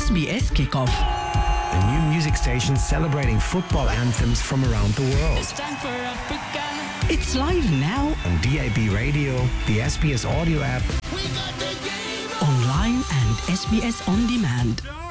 SBS Kickoff. A new music station celebrating football anthems from around the world. It's live now On DAB radio, the SBS audio app, online and SBS On Demand.